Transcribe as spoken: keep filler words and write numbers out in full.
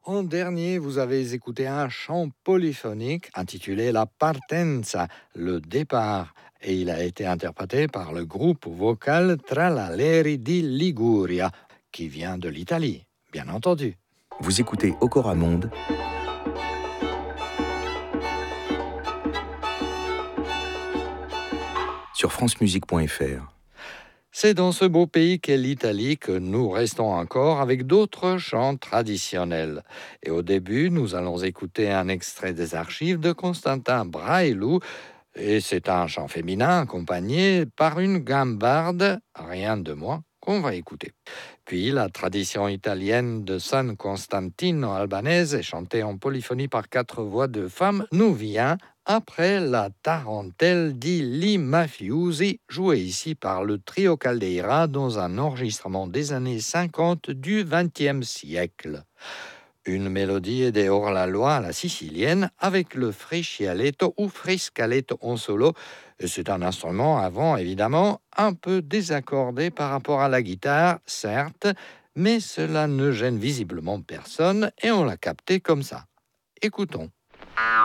En dernier, vous avez écouté un chant polyphonique intitulé La Partenza, le départ, et il a été interprété par le groupe vocal Tralalleri di Liguria, qui vient de l'Italie, bien entendu. Vous écoutez Okora Monde, sur francemusique point f r. C'est dans ce beau pays qu'est l'Italie que nous restons encore avec d'autres chants traditionnels. Et au début, nous allons écouter un extrait des archives de Constantin Brailu. Et c'est un chant féminin accompagné par une gambarde, rien de moins, qu'on va écouter. Puis la tradition italienne de San Costantino Albanese, chantée en polyphonie par quatre voix de femmes, nous vient après la tarentelle di Li Mafiosi, jouée ici par le trio Caldeira dans un enregistrement des années cinquante du vingtième siècle. Une mélodie des hors-la-loi à la sicilienne avec le friscialetto ou friscaletto en solo. Et c'est un instrument avant, évidemment, un peu désaccordé par rapport à la guitare, certes, mais cela ne gêne visiblement personne et on l'a capté comme ça. Écoutons.